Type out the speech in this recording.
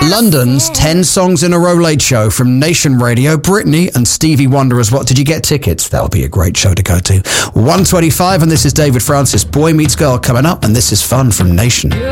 London's 10 Songs in a Row Late Show from Nation Radio. Britney and Stevie Wonder as well. Did you get tickets? That'll be a great show to go to. 1:25, and this is David Francis. Boy Meets Girl coming up, and this is fun from Nation.